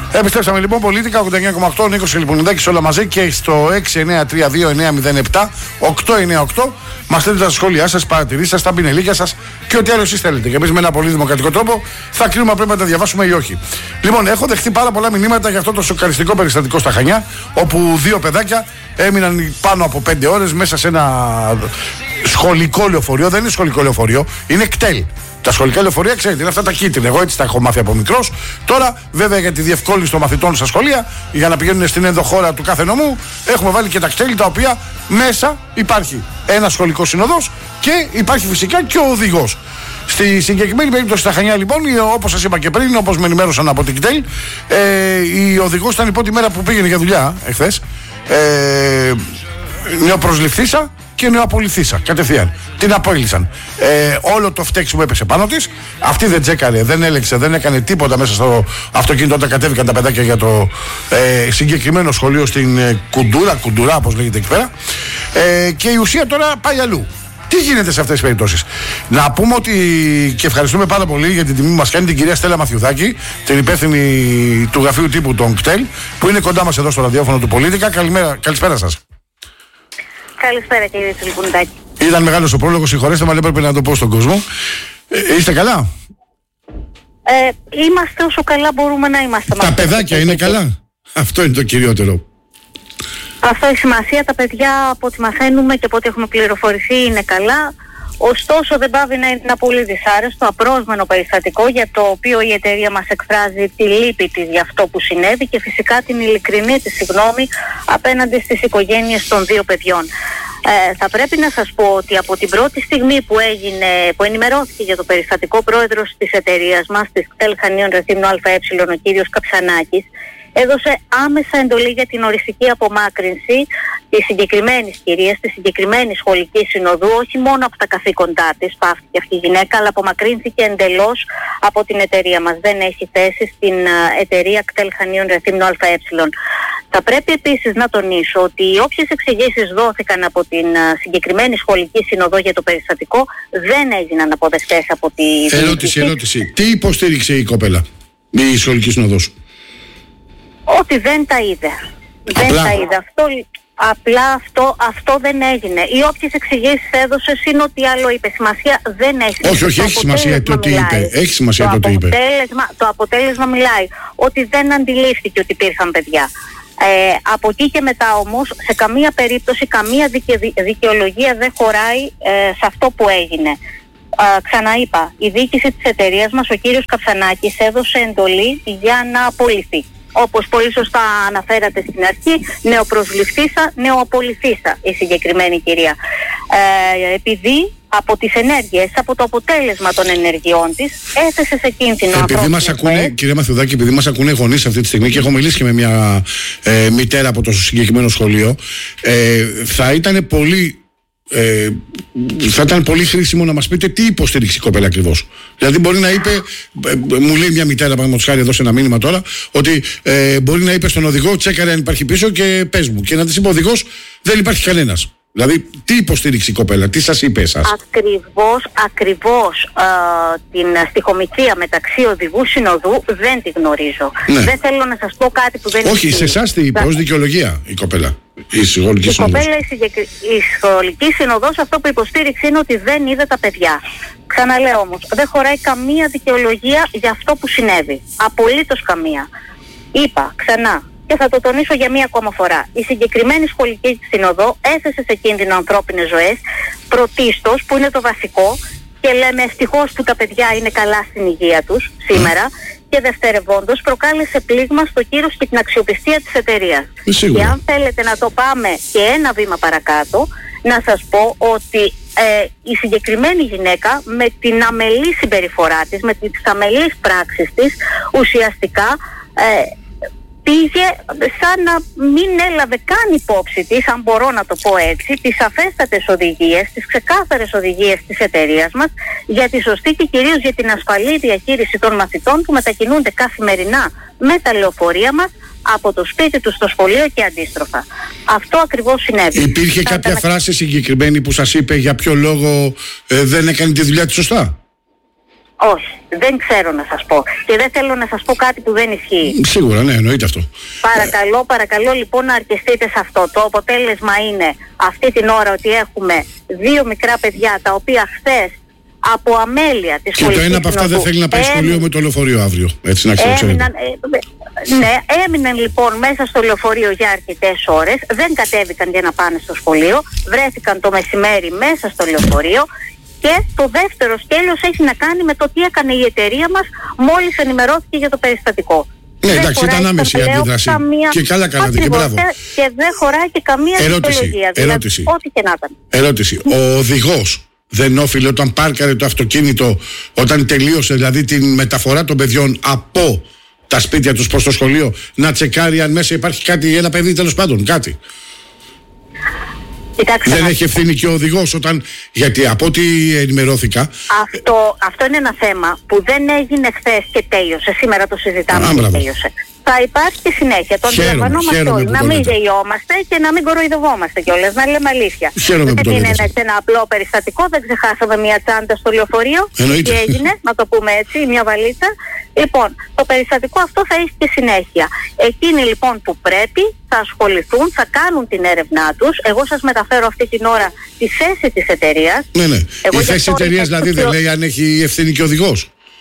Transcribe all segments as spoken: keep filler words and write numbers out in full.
Επιστρέψαμε λοιπόν, Πολίτικα ογδόντα εννιά κόμμα οκτώ, Νίκος Λιπονιδάκης, όλα μαζί και στο έξι εννιά τρία δύο εννιά μηδέν επτά οκτώ εννιά οκτώ. Μας στέλνετε τα σχόλιά σας, παρατηρήσεις σας, τα πινελίκια σας και ό,τι άλλο εσείς θέλετε. Και εμείς με ένα πολύ δημοκρατικό τρόπο θα κρίνουμε αν πρέπει να τα διαβάσουμε ή όχι. Λοιπόν, έχω δεχτεί πάρα πολλά μηνύματα για αυτό το σοκαριστικό περιστατικό στα Χανιά, όπου δύο παιδάκια έμειναν πάνω από πέντε ώρες μέσα σε ένα σχολικό λεωφορείο. Δεν είναι σχολικό λεωφορείο, είναι κτέλ. Τα σχολικά λεωφορεία, ξέρετε, είναι αυτά τα κίτρινα. Εγώ έτσι τα έχω μάθει από μικρός. Τώρα, βέβαια, για τη διευκόλυνση των μαθητών στα σχολεία, για να πηγαίνουν στην ενδοχώρα του κάθε νομού, έχουμε βάλει και τα κτέλ, τα οποία μέσα υπάρχει ένα σχολικό συνοδός και υπάρχει φυσικά και ο οδηγός. Στη συγκεκριμένη περίπτωση στα Χανιά, λοιπόν, όπως σας είπα και πριν, όπως με ενημέρωσαν από την κτέλ, ε, η οδηγός ήταν η πρώτη μέρα που πήγαινε για δουλειά εχθές. Ε, νεοπροσληφθήσα και νεοαπολυθήσα κατευθείαν. Την απόλυσαν. Ε, όλο το φταίξιμο έπεσε πάνω της. Αυτή δεν τσέκαρε, δεν έλεξε, δεν έκανε τίποτα μέσα στο αυτοκίνητο όταν κατέβηκαν τα παιδάκια για το ε, συγκεκριμένο σχολείο στην ε, Κουντούρα, Κουντουρά, όπως λέγεται εκεί πέρα. Ε, και η ουσία τώρα πάει αλλού. Τι γίνεται σε αυτές τις περιπτώσεις? Να πούμε ότι και ευχαριστούμε πάρα πολύ για την τιμή που μας κάνει την κυρία Στέλλα Μαθιουδάκη, την υπεύθυνη του γραφείου τύπου των κτέλ, που είναι κοντά μας εδώ στο ραδιόφωνο του Πολίτικα. Καλημέρα, καλησπέρα σας. Καλησπέρα, κύριε Λιπονιδάκη. Ήταν μεγάλος ο πρόλογος, συγχωρέστε με, αλλά έπρεπε να το πω στον κόσμο. Ε, είστε καλά? Ε, είμαστε όσο καλά μπορούμε να είμαστε. Τα παιδάκια είναι καλά? Αυτό είναι το κυριότερο. Αυτό έχει σημασία. Τα παιδιά, από ό,τι μαθαίνουμε και από ό,τι έχουμε πληροφορηθεί, είναι καλά. Ωστόσο, δεν πάβει να είναι ένα πολύ δυσάρεστο, απρόσμενο περιστατικό, για το οποίο η εταιρεία μας εκφράζει τη λύπη της για αυτό που συνέβη και φυσικά την ειλικρινή της συγγνώμη απέναντι στις οικογένειες των δύο παιδιών. Ε, θα πρέπει να σας πω ότι από την πρώτη στιγμή που έγινε, που ενημερώθηκε για το περιστατικό, πρόεδρος της εταιρείας μας, της κτέλ Χανίων Ρεθύμνου ΑΕ, ο κύριος Καψανάκης, έδωσε άμεσα εντολή για την οριστική απομάκρυνση της συγκεκριμένης κυρίας, της συγκεκριμένης σχολικής συνοδού, όχι μόνο από τα καθήκοντά της, πάυθηκε αυτή η γυναίκα, αλλά απομακρύνθηκε εντελώς από την εταιρεία μας. Δεν έχει θέση στην εταιρεία κτέλ Χανίων Ρεθύμνου ΑΕ. Θα πρέπει επίσης να τονίσω ότι όποιες εξηγήσεις δόθηκαν από την συγκεκριμένη σχολική συνοδό για το περιστατικό δεν έγιναν αποδεκτές από τη... Ερώτηση, ερώτηση. Τι υποστήριξε η κοπέλα, η σχολική συνοδός? Ότι δεν τα είδε. Δεν τα είδε. Αυτό, απλά αυτό, αυτό δεν έγινε. Οι όποιες εξηγήσεις έδωσες είναι ότι άλλο είπε. Σημασία δεν έχει. Όχι, όχι, έχει σημασία το τι είπε. Έχει σημασία το τι είπε. Το αποτέλεσμα μιλάει. Ότι δεν αντιλήφθηκε ότι υπήρχαν παιδιά. Ε, από εκεί και μετά όμως, σε καμία περίπτωση, καμία δικαι, δικαιολογία δεν χωράει ε, σε αυτό που έγινε. Uh, ξαναείπα, η διοίκηση της εταιρείας μας, ο κύριος Καψανάκης, έδωσε εντολή για να απολυθεί. Όπως πολύ σωστά αναφέρατε στην αρχή, νεοπροσληφθήσα, νεοαπολυθήσα η συγκεκριμένη κυρία. Ε, επειδή από τις ενέργειες, από το αποτέλεσμα των ενεργειών της, έθεσε σε κίνδυνο. Επειδή μας ακούνε, κυρία Μαθιουδάκη, επειδή μας ακούνε γονείς αυτή τη στιγμή και έχω μιλήσει και με μια ε, μητέρα από το συγκεκριμένο σχολείο, ε, θα ήταν πολύ... Ε, θα ήταν πολύ χρήσιμο να μας πείτε τι υποστήριξε η κοπέλα ακριβώς. Δηλαδή, μπορεί να είπε, ε, μου λέει μια μητέρα, παραδείγματος χάρη, εδώ σε ένα μήνυμα τώρα, ότι ε, μπορεί να είπε στον οδηγό, τσέκαρε αν υπάρχει πίσω και πες μου. Και να της είπε ο οδηγός, δεν υπάρχει κανένας. Δηλαδή, τι υποστήριξε η κοπέλα, τι σας είπε εσάς? Ακριβώς, ακριβώς ε, την στιχομυθία μεταξύ οδηγού συνοδού δεν τη γνωρίζω. Ναι. Δεν θέλω να σας πω κάτι που δεν είναι. Όχι, σε εσάς τι είπε, ως δικαιολογία η κοπέλα, η σχολική η συνοδός. Κοπέλα, η, συγκεκρι... η σχολική συνοδός αυτό που υποστήριξε είναι ότι δεν είδε τα παιδιά. Ξαναλέω όμως, δεν χωράει καμία δικαιολογία για αυτό που συνέβη. Απολύτως καμία. Είπα ξανά, και θα το τονίσω για μία ακόμα φορά. Η συγκεκριμένη σχολική συνοδό έθεσε σε κίνδυνο ανθρώπινες ζωές, πρωτίστως, που είναι το βασικό, και λέμε ευτυχώς που τα παιδιά είναι καλά στην υγεία τους σήμερα, και δευτερευόντως προκάλεσε πλήγμα στο κύρος και την αξιοπιστία της εταιρείας. Και αν θέλετε να το πάμε και ένα βήμα παρακάτω, να σας πω ότι ε, η συγκεκριμένη γυναίκα με την αμελή συμπεριφορά της, με τις αμελείς πράξεις της, ουσιαστικά ε, πήγε σαν να μην έλαβε καν υπόψη της, αν μπορώ να το πω έτσι, τις σαφέστατες οδηγίες, τις ξεκάθαρες οδηγίες της εταιρείας μας για τη σωστή και κυρίως για την ασφαλή διαχείριση των μαθητών που μετακινούνται καθημερινά με τα λεωφορεία μας από το σπίτι του στο σχολείο και αντίστροφα. Αυτό ακριβώς συνέβη. Υπήρχε Θα κάποια φράση συγκεκριμένη που σας είπε για ποιο λόγο ε, δεν έκανε τη δουλειά της σωστά? Όχι, δεν ξέρω να σας πω. Και δεν θέλω να σας πω κάτι που δεν ισχύει. Σίγουρα, ναι, εννοείται αυτό. Παρακαλώ, παρακαλώ λοιπόν να αρκεστείτε σε αυτό. Το αποτέλεσμα είναι αυτή την ώρα ότι έχουμε δύο μικρά παιδιά τα οποία χθες από αμέλεια της σχολικής συνοδού. Και το ένα από αυτά δεν θέλει να πάει έμει... σχολείο με το λεωφορείο αύριο. Έτσι να ξέρω, έμειναν, ε, ναι, έμειναν λοιπόν μέσα στο λεωφορείο για αρκετές ώρες. Δεν κατέβηκαν για να πάνε στο σχολείο. Βρέθηκαν το μεσημέρι μέσα στο λεωφορείο. Και το δεύτερο σκέλος έχει να κάνει με το τι έκανε η εταιρεία μας μόλις ενημερώθηκε για το περιστατικό. Ναι, δεν εντάξει, ήταν άμεση η αντίδραση. Καμία... Και καλά κάνατε και μπράβο. Και δεν χωράει και καμία δικαιολογία. Ερώτηση. Δηλαδή, ό,τι και να ήταν. Ερώτηση. Ο οδηγός δεν όφιλε όταν πάρκαρε το αυτοκίνητο, όταν τελείωσε δηλαδή την μεταφορά των παιδιών από τα σπίτια τους προς το σχολείο, να τσεκάρει αν μέσα υπάρχει κάτι, ένα παιδί τέλος πάντων, κάτι? Κοιτάξτε, δεν έχει ευθύνη και ο οδηγός όταν. Γιατί από ό,τι ενημερώθηκα. Αυτό, αυτό είναι ένα θέμα που δεν έγινε χθες και τέλειωσε. Σήμερα το συζητάμε Α, και τέλειωσε. Θα υπάρχει και συνέχεια. Το αντιλαμβανόμαστε όλοι. Να μην γελιόμαστε και να μην κοροϊδευόμαστε κιόλας. Να λέμε αλήθεια. Χαίρομαι δεν είναι ένα, ένα απλό περιστατικό. Δεν ξεχάσαμε μια τσάντα στο λεωφορείο. Εννοείται. Τι έγινε, να το πούμε έτσι, μια βαλίτσα. Λοιπόν, το περιστατικό αυτό θα έχει και συνέχεια. Εκείνοι λοιπόν που πρέπει θα ασχοληθούν, θα κάνουν την έρευνά τους. Εγώ σας μεταφέρω αυτή την ώρα τη θέση της εταιρείας. Ναι, ναι. Εγώ η θέση της εταιρείας δηλαδή δεν λέει αν έχει ευθύνη και οδηγός.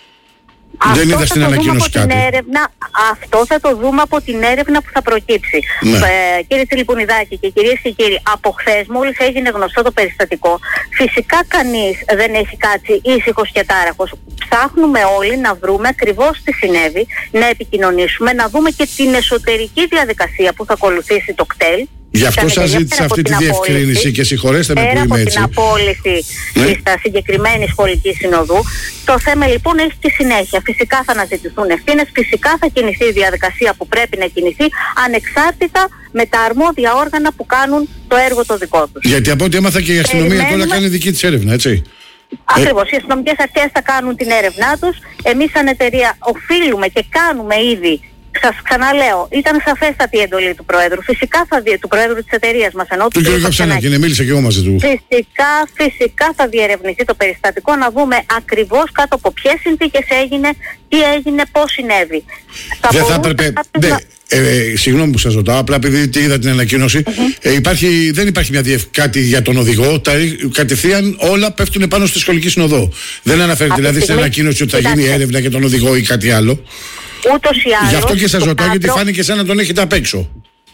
Αυτό δεν είδα στην ανακοίνωση κάτι. Έρευνα, αυτό θα το δούμε από την έρευνα που θα προκύψει. Ναι. Ε, κύριε Τσιλιπουνιδάκη και κυρίες και κύριοι, από χθες μόλις έγινε γνωστό το περιστατικό, φυσικά κανείς δεν έχει κάτσει ήσυχος και τάραχος. Ψάχνουμε όλοι να βρούμε ακριβώς τι συνέβη, να επικοινωνήσουμε, να δούμε και την εσωτερική διαδικασία που θα ακολουθήσει το κτέλ. Γι' αυτό σας ζήτησα αυτή τη διευκρίνηση και συγχωρέστε με που είμαι έτσι. Πέρα από την απόλυση ναι. της συγκεκριμένης σχολικής συνοδού, το θέμα λοιπόν έχει και συνέχεια. Φυσικά θα αναζητηθούν ευθύνες, φυσικά θα κινηθεί η διαδικασία που πρέπει να κινηθεί, ανεξάρτητα με τα αρμόδια όργανα που κάνουν το έργο το δικό τους. Γιατί από ό,τι έμαθα και η αστυνομία τώρα κάνει δική της έρευνα, έτσι. Ακριβώς, οι αστυνομικές αρχές θα κάνουν την έρευνά τους. Εμείς σαν εταιρεία οφείλουμε και κάνουμε ήδη. Σας ξαναλέω, ήταν σαφέστατη η εντολή του Προέδρου. Φυσικά θα δει, του Προέδρου της εταιρείας μας. Ενώ του κ. Καψανάκη, ναι, μίλησε και εγώ μαζί του. Φυσικά, φυσικά θα διερευνηθεί το περιστατικό, να δούμε ακριβώς κάτω από ποιες συνθήκες έγινε, τι έγινε, πώς συνέβη. Δεν θα έπρεπε. Ναι, να... ε, ε, συγγνώμη που σας ρωτάω, απλά επειδή είδα την ανακοίνωση, mm-hmm. ε, υπάρχει, δεν υπάρχει μια διευ... κάτι για τον οδηγό. Τα, κατευθείαν όλα πέφτουν πάνω στη σχολική συνοδό. Δεν αναφέρεται δηλαδή στην ανακοίνωση ότι θα γίνει έρευνα για τον οδηγό ή κάτι άλλο. Ούτως ή άλλως, γι' αυτό και σας ρωτάω, κάδρο... γιατί φάνηκε σαν να τον έχετε απ' έξω.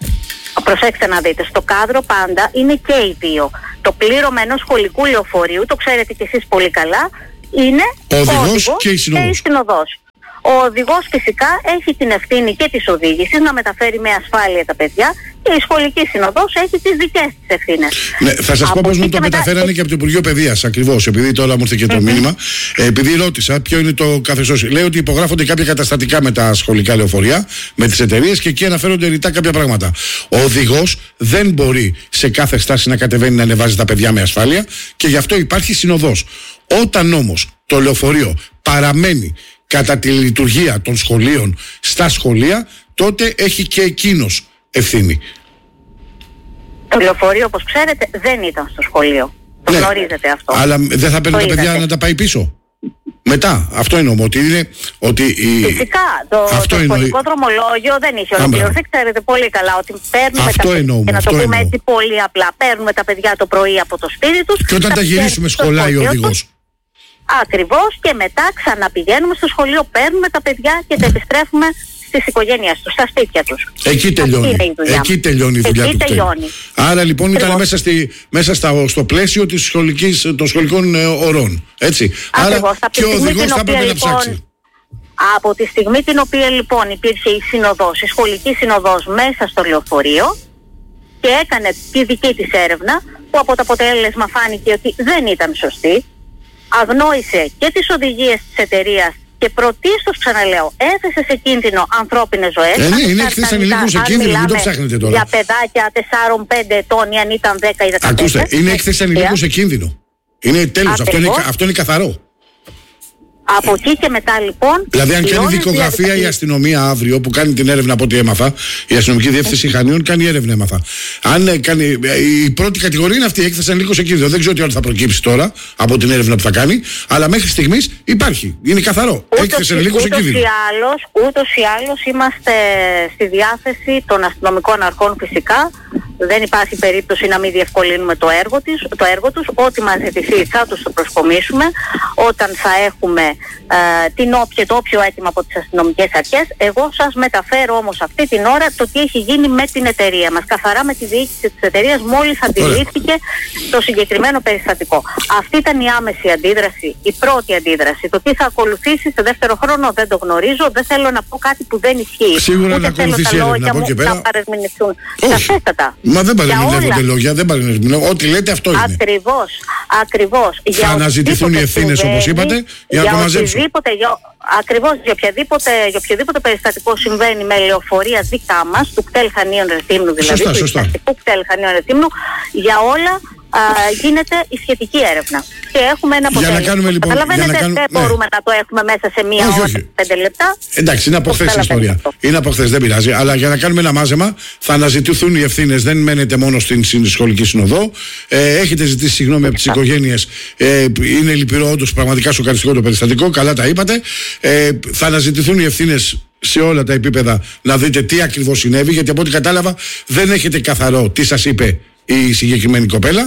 Προσέξτε να δείτε, στο κάδρο πάντα είναι και οι δύο. Το πλήρωμα ενός σχολικού λεωφορείου, το ξέρετε κι εσείς πολύ καλά, είναι ο οδηγός και η συνοδός. Ο οδηγός φυσικά έχει την ευθύνη και της οδήγησης να μεταφέρει με ασφάλεια τα παιδιά και η σχολική συνοδός έχει τις δικές της ευθύνες. Ναι, θα σας πω πώς μου το μεταφέρανε μετά... και από το Υπουργείο Παιδείας ακριβώς, επειδή τώρα μου ήρθε και το mm-hmm. μήνυμα. Ε, επειδή ρώτησα ποιο είναι το καθεστώς. Λέει ότι υπογράφονται κάποια καταστατικά με τα σχολικά λεωφορεία, με τις εταιρείες και εκεί αναφέρονται ρητά κάποια πράγματα. Ο οδηγός δεν μπορεί σε κάθε στάση να κατεβαίνει να ανεβάζει τα παιδιά με ασφάλεια και γι' αυτό υπάρχει συνοδός. Όταν όμως το λεωφορείο παραμένει κατά τη λειτουργία των σχολείων στα σχολεία, τότε έχει και εκείνος ευθύνη. Το λεωφορείο, όπως ξέρετε, δεν ήταν στο σχολείο. Το ναι, γνωρίζετε αυτό. Αλλά δεν θα παίρνουν τα παιδιά είδατε. να τα πάει πίσω. Μετά. Αυτό εννοώ. Ότι είναι, ότι η... Φυσικά. Το, το σχολικό δρομολόγιο δεν είχε ολοκληρωθεί. Ξέρετε πολύ καλά ότι παίρνουμε αυτό τα παιδιά. Εννοούμε, και να αυτό το πούμε εννοώ. έτσι πολύ απλά. Παίρνουμε τα παιδιά το πρωί από το σπίτι τους. Και όταν τα γυρίσουμε σχολάει ο οδηγός. Ακριβώς, και μετά ξαναπηγαίνουμε στο σχολείο, παίρνουμε τα παιδιά και τα επιστρέφουμε στις οικογένειες τους, στα σπίτια τους. Εκεί τελειώνει. Εκεί τελειώνει η δουλειά Εκεί του. Τελειώνει. Άρα λοιπόν Ακριβώς. ήταν μέσα, στη, μέσα στα, στο πλαίσιο της σχολικής, των σχολικών ε, ωρών. Έτσι. Ακριβώς. Άρα και ο οδηγός θα πρέπει να ψάξει. Από τη στιγμή την οποία λοιπόν υπήρχε η συνοδός, η σχολική συνοδός μέσα στο λεωφορείο και έκανε τη δική της έρευνα, που από το αποτέλεσμα φάνηκε ότι δεν ήταν σωστή, αγνόησε και τις οδηγίες της εταιρείας και πρωτίστως, ξαναλέω, έθεσε σε κίνδυνο ανθρώπινες ζωές. Ε, ναι, είναι έκθεση ανηλίκων σε κίνδυνο, μην το ψάχνετε τώρα. Για παιδάκια τεσσάρων πέντε ετών ή αν ήταν δέκα ή δεκαπέντε. Ακούστε, είναι έκθεση ανηλίκων σε κίνδυνο. Είναι τέλος, αυτό είναι, αυτό είναι καθαρό. Από εκεί και μετά λοιπόν. Δηλαδή, αν κάνει δικογραφία η αστυνομία αύριο που κάνει την έρευνα, από ό,τι έμαθα, η αστυνομική διεύθυνση Χανίων κάνει έρευνα, έμαθα. Αν κάνει. Η πρώτη κατηγορία είναι αυτή, η έκθεση ανηλίκων σε κίνδυνο. Δεν ξέρω τι άλλο θα προκύψει τώρα από την έρευνα που θα κάνει, αλλά μέχρι στιγμής υπάρχει. Είναι καθαρό. Έκθεση ανηλίκων σε κίνδυνο. Ούτως ή άλλως είμαστε στη διάθεση των αστυνομικών αρχών φυσικά. Δεν υπάρχει περίπτωση να μην διευκολύνουμε το έργο, της, το έργο τους. Ό,τι μας ζητηθεί θα τους το προσκομίσουμε. Όταν θα έχουμε ε, την όποιο, το όποιο αίτημα από τις αστυνομικές αρχές. Εγώ σας μεταφέρω όμως αυτή την ώρα το τι έχει γίνει με την εταιρεία μας. Καθαρά με τη διοίκηση της εταιρείας μόλις αντιλήφθηκε το συγκεκριμένο περιστατικό. Αυτή ήταν η άμεση αντίδραση, η πρώτη αντίδραση. Το τι θα ακολουθήσει σε δεύτερο χρόνο δεν το γνωρίζω. Δεν θέλω να πω κάτι που δεν ισχύει. Σίγουρα ούτε να ακολουθήσει θέλω τα έρευνα λόγια από μου εκεί πέρα. να παρερμηνευτούν. Σαφέστατα. Μα δεν παρερμηνεύονται λόγια, δεν παρερμηνεύονται. Ό,τι λέτε αυτό είναι. Ακριβώς, ακριβώς. Θα αναζητηθούν οι ευθύνες όπως είπατε για να το μαζέψουν. Ακριβώς, για οποιαδήποτε, για οποιοδήποτε περιστατικό συμβαίνει με λεωφορεία δικά μας, του κτέλ Χανίων Ρεθύμνου δηλαδή, σωστά, του σωστά. κτέλ Χανίων Ρεθύμνου, για όλα α, γίνεται η σχετική έρευνα. Και έχουμε ένα αποτέλεσμα. Για να κάνουμε λοιπόν. Καταλαβαίνετε, κάνουμε, δεν ναι. μπορούμε να το έχουμε μέσα σε μία όχι, ώρα, όχι. πέντε λεπτά. Εντάξει, είναι από χθες η ιστορία. Αυτό. Είναι από χθες, δεν πειράζει. Αλλά για να κάνουμε ένα μάζεμα, θα αναζητηθούν οι ευθύνες. Δεν μένετε μόνο στην σχολική συνοδό. Ε, έχετε ζητήσει συγγνώμη από τις οικογένειες. Ε, είναι λυπηρό, όντως, πραγματικά σοκαριστικό το περιστατικό. Καλά τα είπατε. Ε, θα αναζητηθούν οι ευθύνες σε όλα τα επίπεδα να δείτε τι ακριβώς συνέβη. Γιατί από ό,τι κατάλαβα, δεν έχετε καθαρό τι σας είπε η συγκεκριμένη κοπέλα.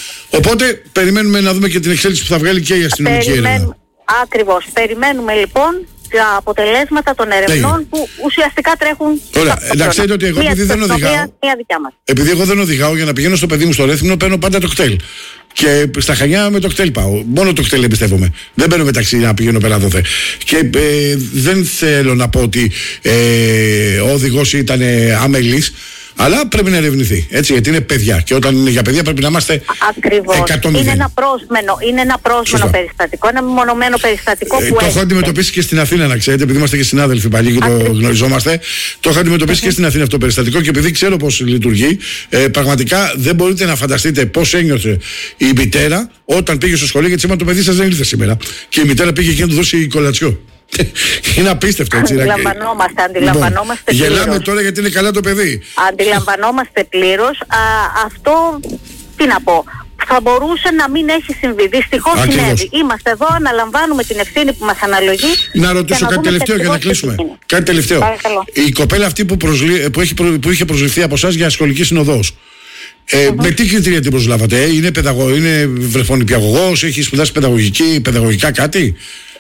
Οπότε περιμένουμε να δούμε και την εξέλιξη που θα βγάλει και η αστυνομική έρευνα. Ακριβώς. Περιμένουμε λοιπόν τα αποτελέσματα των ερευνών ναι. που ουσιαστικά τρέχουν. Ωραία, να ξέρετε ότι εγώ επειδή δεν οδηγάω. Μία δικιά μας. Επειδή εγώ δεν οδηγάω, για να πηγαίνω στο παιδί μου στο Ρέθυμνο, παίρνω πάντα το κτέλ. Και στα Χανιά με το κτέλ πάω. Μόνο το κτέλ εμπιστεύομαι. Δεν παίρνω μεταξύ να πηγαίνω πέρα δόθε. Και ε, δεν θέλω να πω ότι ε, ο οδηγός ήταν αμελής. Αλλά πρέπει να ερευνηθεί, έτσι, γιατί είναι παιδιά. Και όταν είναι για παιδιά πρέπει να είμαστε εκατό μηδέν. Είναι ένα πρόσμενο, είναι ένα πρόσμενο περιστατικό, ένα μεμονωμένο περιστατικό ε, που το έχω αντιμετωπίσει και στην Αθήνα, να ξέρετε, επειδή είμαστε και συνάδελφοι πάλι και το γνωριζόμαστε. Το έχω αντιμετωπίσει και στην Αθήνα αυτό το περιστατικό και επειδή ξέρω πώς λειτουργεί, ε, πραγματικά δεν μπορείτε να φανταστείτε πώς ένιωθε η μητέρα όταν πήγε στο σχολείο, γιατί σήμερα το παιδί σας δεν ήρθε σήμερα. Και η μητέρα πήγε και να του δώσει κολατσιό. Είναι απίστευτο, έτσι. Αντιλαμβανόμαστε, αντιλαμβανόμαστε λοιπόν, πλήρως. Γελάμε τώρα γιατί είναι καλά το παιδί. Αντιλαμβανόμαστε πλήρως. Α, αυτό, τι να πω, θα μπορούσε να μην έχει συμβεί. Δυστυχώς συνέβη. Είμαστε εδώ, αναλαμβάνουμε την ευθύνη που μας αναλογεί. Να ρωτήσω κάτι τελευταίο για να κλείσουμε. Κάτι τελευταίο. Παρακαλώ. Η κοπέλα αυτή που, προσλη... που, έχει προ... που είχε προσληφθεί από εσάς για σχολική συνοδός. Ε, uh-huh. Με τι κριτήρια την προσλάβατε, ε? Είναι, παιδαγω... είναι βρεφονιπιαγωγός, έχει σπουδάσει παιδαγωγική, παιδαγωγικά κάτι?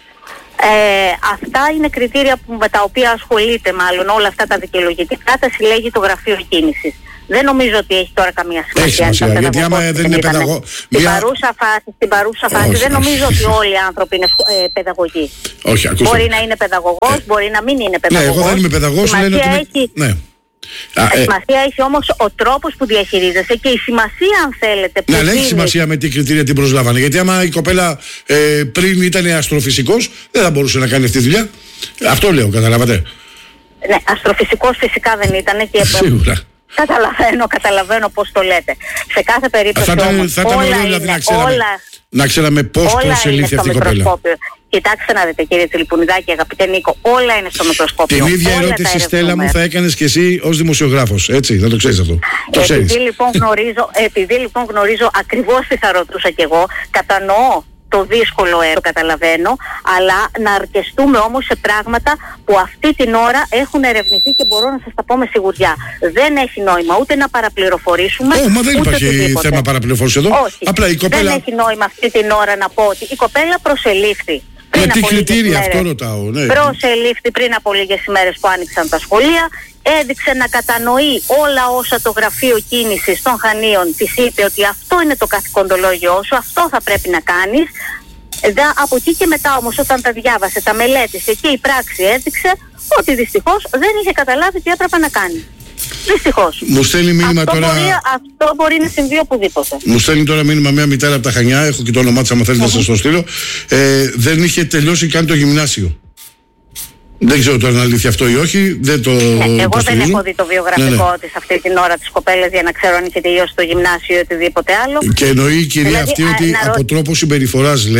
Ε, αυτά είναι κριτήρια που, με τα οποία ασχολείται μάλλον όλα αυτά τα δικαιολογητικά, τα συλλέγει το γραφείο κίνησης. Δεν νομίζω ότι έχει τώρα καμία σημασία. Έχει σημασία, γιατί άμα δεν είναι παιδαγωγό. Στην μια... παρούσα φάση, στην παρούσα φάση όχι, δεν όχι. νομίζω ότι όλοι οι άνθρωποι είναι ε, παιδαγωγοί. Όχι, ακούστε. Μπορεί να είναι παιδαγωγός, ε. μπορεί να μην είναι παιδαγωγός. Ναι, εγώ δεν είμαι παιδαγωγός, λένε ότι έχει... ναι. Α, ε, σημασία έχει όμως ο τρόπος που διαχειρίζεσαι και η σημασία, αν θέλετε. Ναι, αλλά έχει σημασία με τι κριτήρια την προσλάβανε. Γιατί άμα η κοπέλα ε, πριν ήταν αστροφυσικός, δεν θα μπορούσε να κάνει αυτή τη δουλειά. Αυτό λέω, καταλάβατε. Ναι, αστροφυσικός φυσικά δεν ήταν και. Σίγουρα. Καταλαβαίνω, καταλαβαίνω πώς το λέτε. Σε κάθε περίπτωση θα όμως, θα όλα, είναι, δηλαδή, να ξέραμε, όλα, να ξέραμε πώς προσελήφθη αυτή η κοπέλα. Κοιτάξτε να δείτε κύριε Τσιλιπουνιδάκη, αγαπητέ Νίκο, όλα είναι στο μικροσκόπιο. Την ίδια όλα ερώτηση, Στέλλα μου, θα έκανες και εσύ ως δημοσιογράφος, έτσι, δεν το ξέρεις αυτό. Το επειδή, ξέρεις. Λοιπόν γνωρίζω, επειδή λοιπόν γνωρίζω ακριβώς τι θα ρωτούσα κι εγώ, κατανοώ το δύσκολο έργο, καταλαβαίνω, αλλά να αρκεστούμε όμως σε πράγματα που αυτή την ώρα έχουν ερευνηθεί και μπορώ να σας τα πω με σιγουριά. Δεν έχει νόημα ούτε να παραπληροφορήσουμε. Oh, μα δεν υπάρχει οτιδήποτε. Θέμα παραπληροφόρηση εδώ. Όχι. Απλά η κοπέλα... Δεν έχει νόημα αυτή την ώρα να πω ότι η κοπέλα προσελήφθη. Με τι κριτήρια, αυτό ρωτάω. Ναι. Προσελήφθη πριν από λίγες ημέρες που άνοιξαν τα σχολεία. Έδειξε να κατανοεί όλα όσα το γραφείο κίνησης των Χανίων της είπε ότι αυτό είναι το καθηκοντολόγιο σου, αυτό θα πρέπει να κάνεις. Από εκεί και μετά όμως όταν τα διάβασε, τα μελέτησε και η πράξη έδειξε ότι δυστυχώς δεν είχε καταλάβει τι έπρεπε να κάνει. Δυστυχώς. Μου στέλνει μήνυμα αυτό τώρα. Μπορεί, αυτό μπορεί να συμβεί οπουδήποτε. Μου στέλνει τώρα μήνυμα μια μητέρα από τα Χανιά, έχω και το όνομά της, άμα θέλετε να σας το στείλω. Ε, δεν είχε τελειώσει καν το γυμνάσιο. Δεν ξέρω τώρα αν είναι αλήθεια αυτό ή όχι. Δεν το ναι, εγώ δεν έχω δει το βιογραφικό ναι, ναι. της αυτή την ώρα της κοπέλας για να ξέρω αν είχε τελειώσει το γυμνάσιο ή οτιδήποτε άλλο. Και εννοεί η κυρία δηλαδή, αυτή ότι α, από ρω... τρόπο συμπεριφοράς λέει,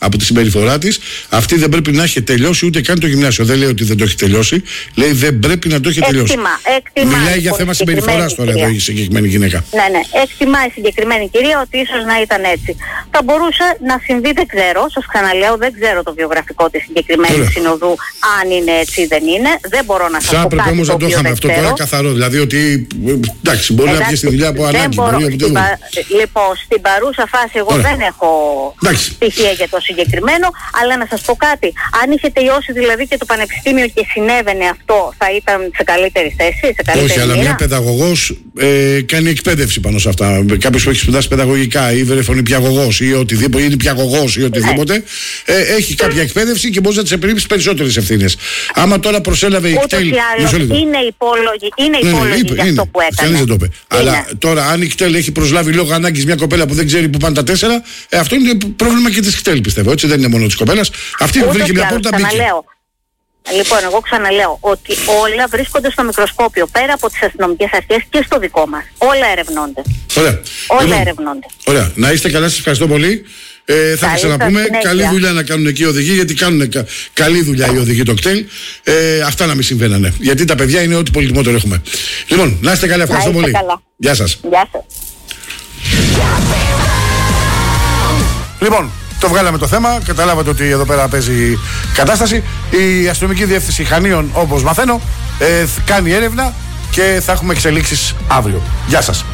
από τη συμπεριφορά της. Αυτή δεν πρέπει να έχει τελειώσει ούτε καν το γυμνάσιο. Δεν λέει ότι δεν το έχει τελειώσει. Λέει δεν πρέπει να το έχει τελειώσει. Εκτιμά, εκτιμά, Μιλάει για θέμα συμπεριφοράς τώρα εδώ η συγκεκριμένη γυναίκα. Ναι, ναι. Εκτιμάει η συγκεκριμένη κυρία ότι ίσως να ήταν έτσι. Θα μπορούσε να συμβεί, δεν ξέρω. Σας ξαναλέω, δεν ξέρω το βιογραφικό της συγκεκριμένης συνοδού, αν είναι έτσι ή δεν είναι. Δεν μπορώ να σας πω. Θα έπρεπε όμως να το είχαμε αυτό τώρα καθαρό. Δηλαδή ότι. Εντάξει, μπορεί εντάξει, να βγει στη δουλειά από ανάγκη. Στην πα... Λοιπόν, στην παρούσα φάση εγώ Ωραία. δεν έχω εντάξει. στοιχεία για το συγκεκριμένο, αλλά να σας πω κάτι. Αν είχε τελειώσει δηλαδή και το πανεπιστήμιο και συνέβαινε αυτό, θα ήταν σε καλύτερη θέση, σε καλύτερη Όχι, αλλά μια παιδαγωγός ε, κάνει εκπαίδευση πάνω σε αυτά. Κάποιος που έχει σπουδάσει παιδαγωγικά ή βρεφονιπιαγωγός ή οτιδήποτε, ή νηπιαγωγός ή οτιδήποτε, ε, έχει κάποια εκπαίδευση και μπορεί να της επιλήψει περισσότερες ευθύνες. Άμα τώρα προσέλαβε η ΚΤΕΛ. Είναι υπόλογη, είναι υπόλογη ναι, ναι, για αυτό που έκανε. Κανείς δεν το είπε. Αλλά τώρα, αν η ΚΤΕΛ έχει προσλάβει λόγω ανάγκης μια κοπέλα που δεν ξέρει που πάνε τα τέσσερα, ε, αυτό είναι πρόβλημα και της ΚΤΕΛ, πιστεύω. Έτσι δεν είναι μόνο της κοπέλας. Αυτή που βρήκε μια πόρτα μπήκε. Λοιπόν, εγώ ξαναλέω ότι όλα βρίσκονται στο μικροσκόπιο πέρα από τις αστυνομικές αρχές και στο δικό μας. Όλα ερευνώνται. Ωραία. Όλα λοιπόν, ερευνώνται. Ωραία. Να είστε καλά, σας ευχαριστώ πολύ. Ε, θα ξαναπούμε. Καλή δουλειά να κάνουν εκεί οι οδηγοί, γιατί κάνουν κα, καλή δουλειά οι οδηγοί το κτέλ. Ε, αυτά να μην συμβαίνανε. Γιατί τα παιδιά είναι ό,τι πολυτιμότερο έχουμε. Λοιπόν, να είστε καλά, ευχαριστώ να είστε πολύ. Καλά. Γεια σας. Γεια σας. Λοιπόν, το βγάλαμε το θέμα, καταλάβατε ότι εδώ πέρα παίζει κατάσταση. Η αστυνομική διεύθυνση Χανίων, όπως μαθαίνω, ε, κάνει έρευνα και θα έχουμε εξελίξεις αύριο. Γεια σας.